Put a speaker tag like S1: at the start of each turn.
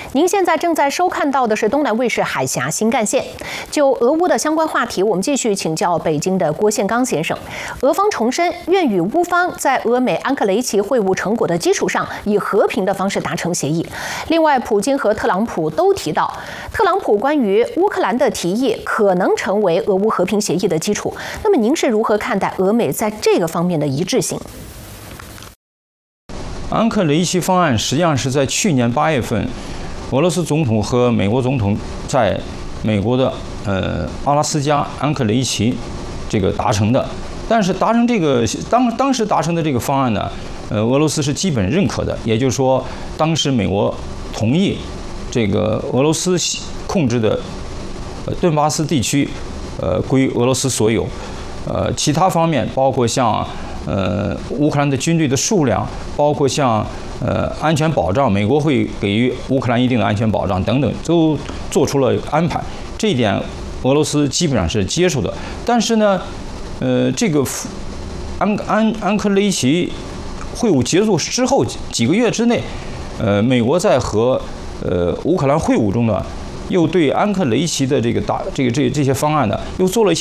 S1: 您现在正在收看到的是东南卫视海峡新干线。就俄乌的相关话题，我们继续请教北京的郭宪刚先生。俄方重申愿与乌方在俄美安克雷奇会晤成果的基础上，以和平的方式达成协议。另外，普京和特朗普都提到，特朗普关于乌克兰的提议可能成为俄乌和平协议的基础。那么，您是如何看待俄美在这个方面的一致性？
S2: 安克雷奇方案实际上是在去年8月份，俄罗斯总统和美国总统在美国的阿拉斯加安克雷奇这个达成的。但是达成这个当时达成的这个方案呢，俄罗斯是基本认可的，也就是说，当时美国同意这个俄罗斯控制的顿巴斯地区归俄罗斯所有。其他方面包括像乌克兰的军队的数量，包括像安全保障，美国会给予乌克兰一定的安全保障等等，都做出了安排。这一点俄罗斯基本上是接受的。但是呢，这个安克雷奇会晤结束之后几个月之内，美国在和乌克兰会晤中呢，又对安克雷奇的这些方案呢，又做了一些